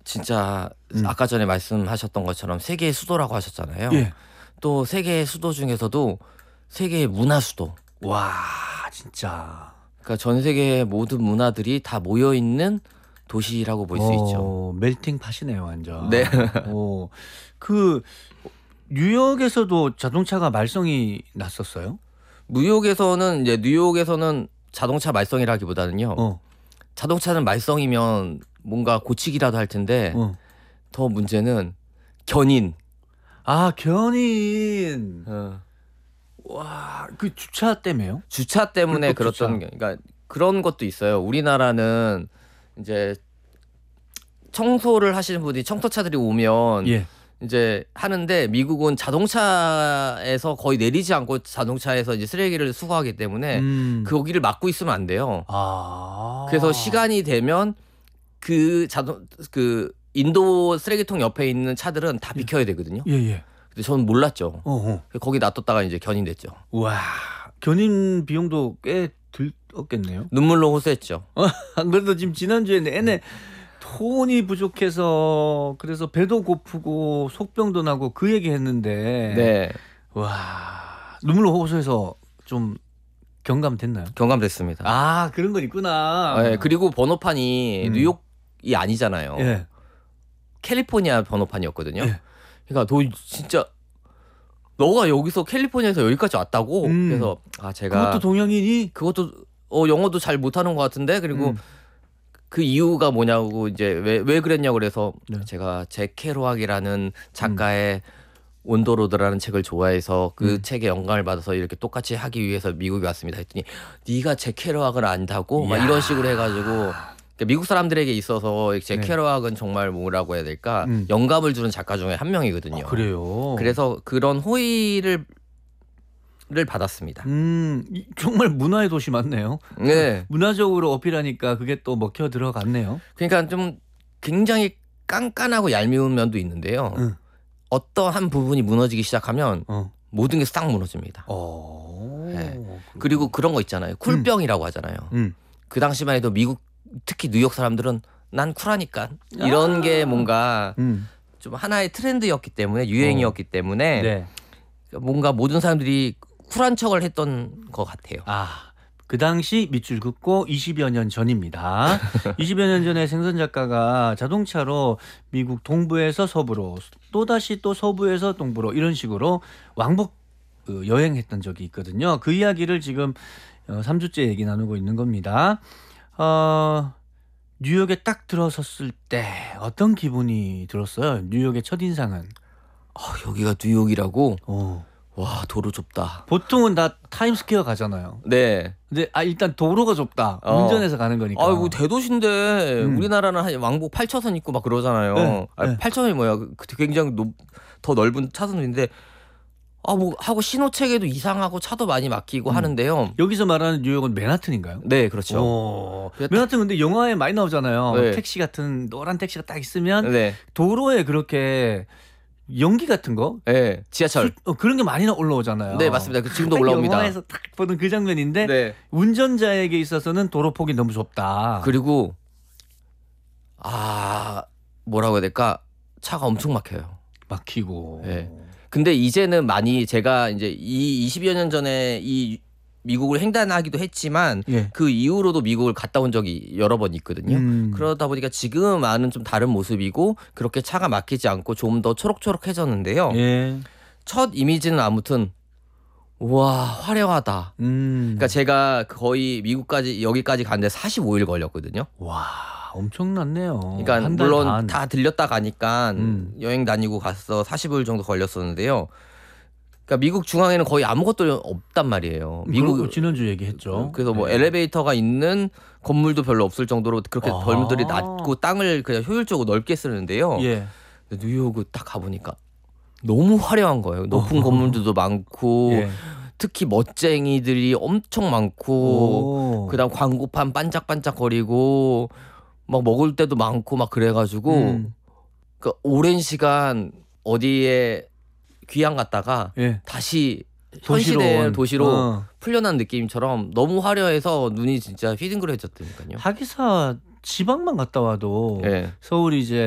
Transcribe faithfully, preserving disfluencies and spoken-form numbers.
진짜 음. 아까 전에 말씀하셨던 것처럼 세계의 수도라고 하셨잖아요. 예. 또 세계의 수도 중에서도 세계의 문화 수도. 와 진짜. 그러니까 전 세계의 모든 문화들이 다 모여 있는 도시라고 볼 수 있죠. 어, 멜팅 팟이네요, 완전. 네. 어, 그 뉴욕에서도 자동차가 말썽이 났었어요? 뉴욕에서는 이제 뉴욕에서는 자동차 말썽이라기보다는요. 어. 자동차는 말썽이면 뭔가 고치기라도 할 텐데 어. 더 문제는 견인. 아 견인. 어. 와, 그 주차 때문에요? 주차 때문에 불법 주차. 그렇던 게- 그러니까 그런 것도 있어요. 우리나라는 이제 청소를 하시는 분이 청소차들이 오면 예. 이제 하는데 미국은 자동차에서 거의 내리지 않고 자동차에서 이제 쓰레기를 수거하기 때문에 음. 거기를 막고 있으면 안 돼요. 아. 그래서 시간이 되면 그 자동 그 인도 쓰레기통 옆에 있는 차들은 다 비켜야 되거든요. 예, 예. 근데 저는 몰랐죠. 어, 어. 거기 놔뒀다가 이제 견인됐죠. 와, 견인 비용도 꽤 들었겠네요. 눈물로 호소했죠. 안 그래도 지금 지난주에 내내 돈이 부족해서 그래서 배도 고프고 속병도 나고 그 얘기 했는데 네, 와 눈물로 호소해서 좀 경감됐나요? 경감됐습니다. 아 그런 건 있구나. 네, 그리고 번호판이 음. 뉴욕이 아니잖아요. 예. 캘리포니아 번호판이었거든요. 예. 그러니까 너 진짜 너가 여기서 캘리포니아에서 여기까지 왔다고. 음. 그래서 아 제가 그것도 동양인이 그것도 어 영어도 잘 못하는 것 같은데 그리고 음. 그 이유가 뭐냐고 이제 왜 왜 그랬냐고 그래서 네. 제가 잭 케루악이라는 작가의 온더로드라는 책을 좋아해서 그 음. 책에 영감을 받아서 이렇게 똑같이 하기 위해서 미국에 왔습니다 했더니 네가 잭 케루악을 안다고 막 이야. 이런 식으로 해가지고 그러니까 미국 사람들에게 있어서 잭 네. 케루악은 정말 뭐라고 해야 될까 음. 영감을 주는 작가 중에 한 명이거든요. 아, 그래요. 그래서 그런 호의를 를 받았습니다. 음 이- 정말 문화의 도시 맞네요. 네. 문화적으로 어필하니까 그게 또 먹혀 들어갔네요. 그러니까 좀 굉장히 깐깐하고 얄미운 면도 있는데요. 응. 어떠한 부분이 무너지기 시작하면 어. 모든 게 싹 무너집니다. 어. 네. 그리고 그런 거 있잖아요. 쿨병이라고 하잖아요. 음. 그 당시만 해도 미국 특히 뉴욕 사람들은 난 쿨하니까 이런 아. 게 뭔가 음. 좀 하나의 트렌드였기 때문에 유행이었기 때문에 네. 뭔가 모든 사람들이 쿨한 척을 했던 것 같아요. 아, 그 당시 밑줄 긋고 이십여 년 전입니다. 이십여 년 전에 생선 작가가 자동차로 미국 동부에서 서부로 또다시 또 서부에서 동부로 이런 식으로 왕복 그 여행했던 적이 있거든요. 그 이야기를 지금 어, 삼 주째 얘기 나누고 있는 겁니다. 어, 뉴욕에 딱 들어섰을 때 어떤 기분이 들었어요? 뉴욕의 첫인상은? 아, 여기가 뉴욕이라고? 어. 와 도로 좁다. 보통은 다 타임스퀘어 가잖아요. 네. 근데 아 일단 도로가 좁다. 어. 운전해서 가는 거니까. 아이고 대도시인데 음. 우리나라는 한 왕복 팔 차선 있고 막 그러잖아요. 네, 아, 네. 팔 차선이 뭐야? 그 굉장히 높, 더 넓은 차선인데 아 뭐 하고 신호체계도 이상하고 차도 많이 막히고 음. 하는데요. 여기서 말하는 뉴욕은 맨하튼인가요? 네, 그렇죠. 오. 그게 맨하튼 근데 영화에 많이 나오잖아요. 네. 택시 같은 노란 택시가 딱 있으면 네, 도로에 그렇게 연기 같은 거 네, 지하철. 술- 어, 그런 게 많이 나- 올라오잖아요. 네, 맞습니다. 그 지금도 딱 올라옵니다. 영화에서 딱 보는 그 장면인데 네. 운전자에게 있어서는 도로폭이 너무 좁다. 그리고 아 뭐라고 해야 될까? 차가 엄청 막혀요. 막히고. 네. 근데 이제는 많이 제가 이제 이 이십여 년 전에 이 미국을 횡단하기도 했지만 예. 그 이후로도 미국을 갔다 온 적이 여러 번 있거든요. 음. 그러다 보니까 지금은 좀 다른 모습이고 그렇게 차가 막히지 않고 좀 더 초록초록해졌는데요. 예. 첫 이미지는 아무튼 와 화려하다. 음. 그러니까 제가 거의 미국까지 여기까지 가는데 사십오 일 걸렸거든요. 와, 엄청났네요. 그러니까 한달 물론 반. 다 들렸다 가니까 음. 여행 다니고 갔어 사십 일 정도 걸렸었는데요. 그러니까 미국 중앙에는 거의 아무것도 없단 말이에요. 미국 미국 지난주 얘기했죠. 그래서 뭐 네. 엘리베이터가 있는 건물도 별로 없을 정도로 그렇게 아. 건물들이 낮고 땅을 그냥 효율적으로 넓게 쓰는데요. 예. 근데 뉴욕을 딱 가보니까 너무 화려한 거예요. 높은 어. 건물들도 많고 예. 특히 멋쟁이들이 엄청 많고 오. 그다음 광고판 반짝반짝거리고 막 먹을 때도 많고 막 그래가지고 음. 그 오랜 시간 어디에 귀향 갔다가 예. 다시 도시로 현실의 온. 도시로 어. 풀려난 느낌처럼 너무 화려해서 눈이 진짜 휘둥그레졌다니까요. 하기사 지방만 갔다 와도 예. 서울 이제